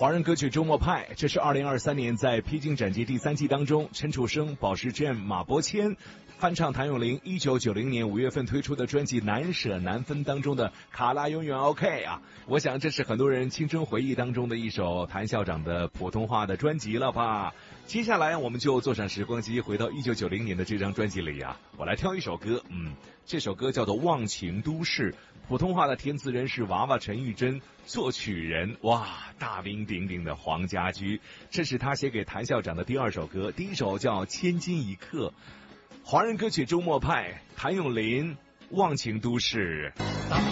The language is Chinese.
华人歌曲周末派，这是2023年在《披荆斩棘》第3季当中，陈楚生、宝石 Jam、马伯骞翻唱谭咏麟1990年5月份推出的专辑《难舍难分》当中的《卡拉永远 OK》啊。我想这是很多人青春回忆当中的一首谭校长的普通话的专辑了吧。接下来我们就坐上时光机，回到1990年的这张专辑里啊，我来挑一首歌，这首歌叫做《忘情都市》，普通话的填词人是娃娃陈玉珍，作曲人大名鼎鼎的黄家驹，这是他写给谭校长的第2首歌，第1首叫《千金一刻》。华人歌曲周末派，谭咏麟《忘情都市》。